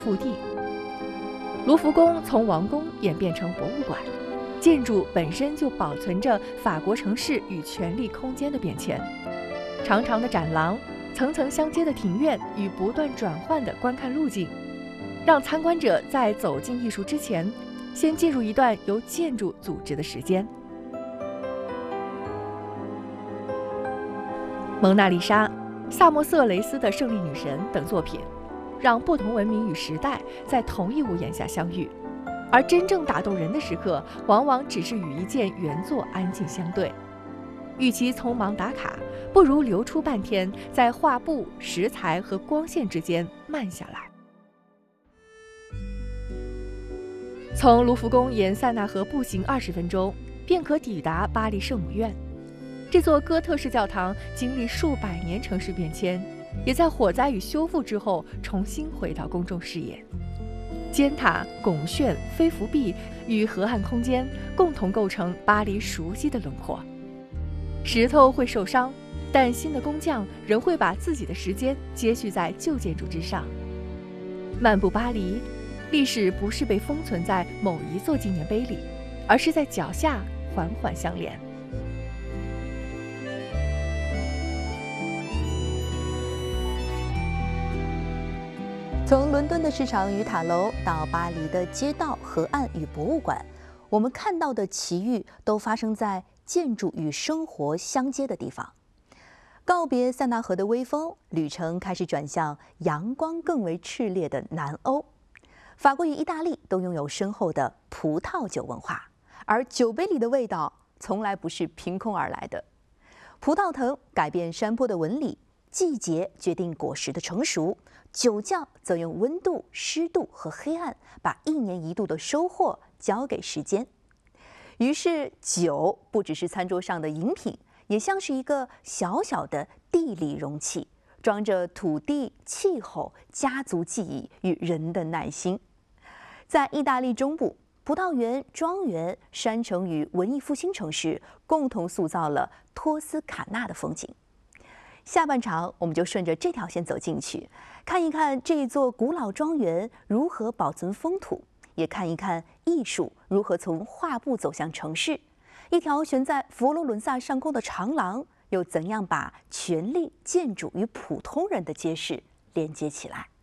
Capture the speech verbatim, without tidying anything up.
腹地。卢浮宫从王宫演变成博物馆，建筑本身就保存着法国城市与权力空间的变迁。长长的展廊，层层相接的庭院与不断转换的观看路径，让参观者在走进艺术之前，先进入一段由建筑组织的时间。蒙娜丽莎、萨默瑟雷斯的《胜利女神》等作品，让不同文明与时代在同一屋檐下相遇，而真正打动人的时刻，往往只是与一件原作安静相对。与其匆忙打卡，不如留出半天，在画布、石材和光线之间慢下来。从卢浮宫沿塞纳河步行二十分钟，便可抵达巴黎圣母院。这座哥特式教堂经历数百年城市变迁，也在火灾与修复之后重新回到公众视野。尖塔、拱券、飞浮壁与河岸空间共同构成巴黎熟悉的轮廓。石头会受伤，但新的工匠仍会把自己的时间接续在旧建筑之上。漫步巴黎，历史不是被封存在某一座纪念碑里，而是在脚下缓缓相连。 从伦敦的市场与塔楼到巴黎的街道、河岸与博物馆，我们看到的奇遇都发生在建筑与生活相接的地方。告别塞纳河的微风，旅程开始转向阳光更为炽烈的南欧。法国与意大利都拥有深厚的葡萄酒文化，而酒杯里的味道从来不是凭空而来的。葡萄藤改变山坡的纹理，季节决定果实的成熟。酒窖则用温度、湿度和黑暗，把一年一度的收获交给时间。于是，酒不只是餐桌上的饮品，也像是一个小小的地理容器，装着土地、气候、家族记忆与人的耐心。在意大利中部，葡萄园、庄园、山城与文艺复兴城市共同塑造了托斯卡纳的风景。下半场，我们就顺着这条线走进去，看一看这一座古老庄园如何保存风土，也看一看艺术如何从画布走向城市。一条悬在佛罗伦萨上空的长廊，又怎样把权力、建筑与普通人的街市连接起来？